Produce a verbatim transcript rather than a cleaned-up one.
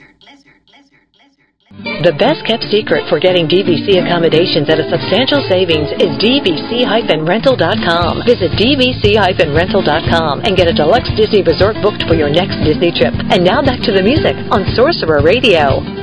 The best kept secret for getting D V C accommodations at a substantial savings is D V C rental dot com. Visit D V C rental dot com and get a deluxe Disney resort booked for your next Disney trip. And now back to the music on Sorcerer Radio.